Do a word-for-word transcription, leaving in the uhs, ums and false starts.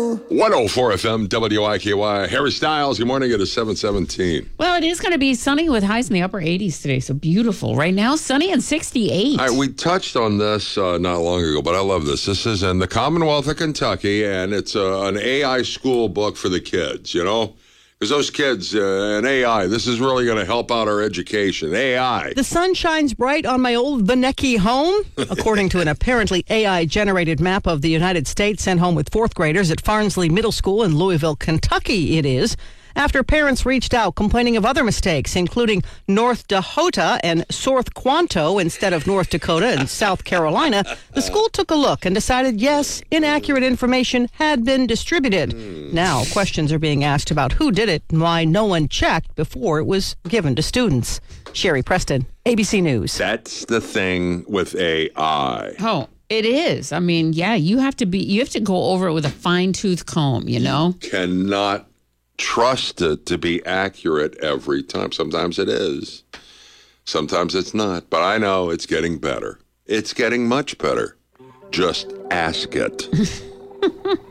one oh four F M, W I K Y. Harry Styles, good morning. It is seven seventeen. Well, it is going to be sunny with highs in the upper eighties today, so beautiful. Right now, sunny and sixty-eight. All right, we touched on this uh, not long ago, but I love this. This is in the Commonwealth of Kentucky, and it's uh, an A I school book for the kids, you know? Because those kids, uh, and A I, this is really going to help out our education. A I. The sun shines bright on my old Vanecki home, according to an apparently A I-generated map of the United States sent home with fourth graders at Farnsley Middle School in Louisville, Kentucky, it is. After parents reached out complaining of other mistakes, including North Dakota and South Quanto instead of North Dakota and South Carolina, the school took a look and decided, yes, inaccurate information had been distributed. Mm. Now, questions are being asked about who did it and why no one checked before it was given to students. Sherry Preston, A B C News. That's the thing with A I. Oh, it is. I mean, yeah, you have to be, you have to go over it with a fine-tooth comb, you know? Cannot trust it to be accurate every time. Sometimes it is. Sometimes it's not. But I know it's getting better. It's getting much better. Just ask it.